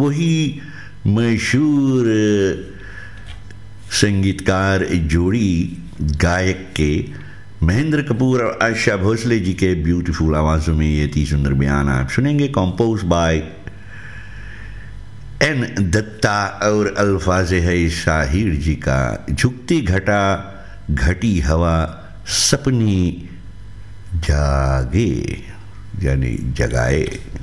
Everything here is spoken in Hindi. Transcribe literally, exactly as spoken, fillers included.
वही मशहूर संगीतकार जोड़ी गायक के महेंद्र कपूर और आशा भोसले जी के ब्यूटीफुल आवाज़ों में ये अति सुंदर बयान आप सुनेंगे, कंपोज बाय एन दत्ता और अल्फाज है शाहिर जी का। झुकती घटा घटी हवा सपनी जागे यानी जगाए।